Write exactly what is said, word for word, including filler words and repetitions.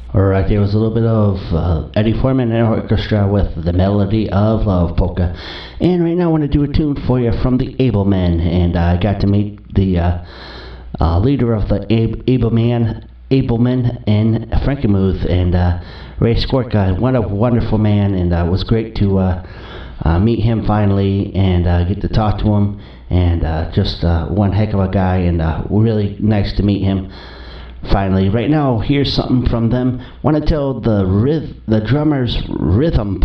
Alright, there was a little bit of uh, Eddie Foreman and Orchestra with The Melody of Love polka. And right now I want to do a tune for you from the Ablemen. And I got to meet the uh, uh, leader of the Ab- Ableman, Ablemen in Frankenmuth, and uh, Ray Skorka. What a wonderful man, and uh, it was great to uh, uh, meet him finally and uh, get to talk to him. And uh, just uh, one heck of a guy, and uh, really nice to meet him. Finally, right now, here's something from them. Want to tell the ryth- the drummers rhythm